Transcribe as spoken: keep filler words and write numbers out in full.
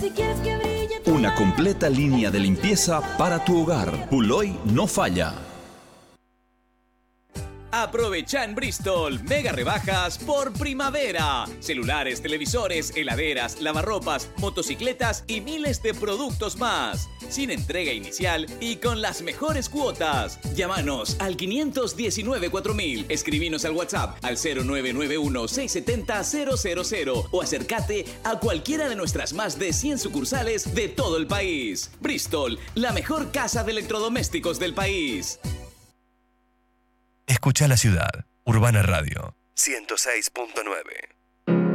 Una completa línea de limpieza para tu hogar. Puloy no falla. Aprovecha en Bristol mega rebajas por primavera. Celulares, televisores, heladeras, lavarropas, motocicletas y miles de productos más. Sin entrega inicial y con las mejores cuotas. Llámanos al quinientos diecinueve cuatro mil. Escribinos al WhatsApp al cero nueve nueve uno seis siete cero cero cero cero o acércate a cualquiera de nuestras más de cien sucursales de todo el país. Bristol, la mejor casa de electrodomésticos del país. Escucha la ciudad. Urbana Radio ciento seis punto nueve.